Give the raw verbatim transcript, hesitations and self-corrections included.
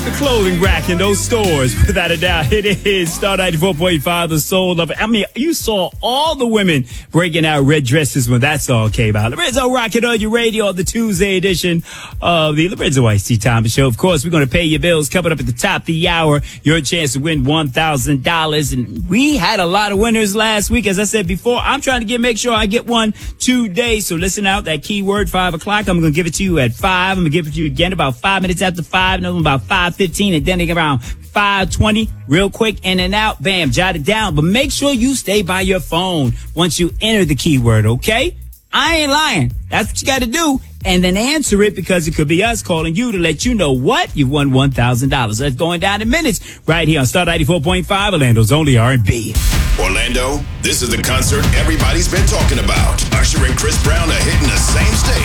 The clothing rack in those stores, without a doubt, it is Star ninety-four point five, the soul of it. I mean, you saw all the women breaking out red dresses when that song came out. Lorenzo rocking on your radio on the Tuesday edition of the Lorenzo Ice Tea Time Show. Of course, we're going to pay your bills. Coming up at the top of the hour, your chance to win one thousand dollars. And we had a lot of winners last week. As I said before, I'm trying to get make sure I get one today. So listen out, that keyword, five o'clock. I'm going to give it to you at five. I'm going to give it to you again about five minutes after five. Another one about five fifteen, and then around five twenty, real quick, in and out. Bam, jot it down. But make sure you stay by your phone once you enter the keyword, okay? I ain't lying. That's what you got to do. And then answer it, because it could be us calling you to let you know what you've won one thousand dollars. That's going down in minutes right here on Star ninety-four point five, Orlando's only R and B. Orlando, this is the concert everybody's been talking about. Usher and Chris Brown are hitting the same stage.